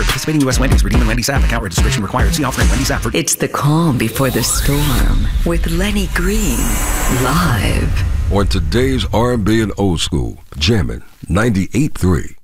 Participating U.S. Wendy's. Redeem and Wendy's app. Account registration required. See offering Wendy's app. It's the calm before the storm with Lenny Green live on today's R&B and old school jamming 98.3.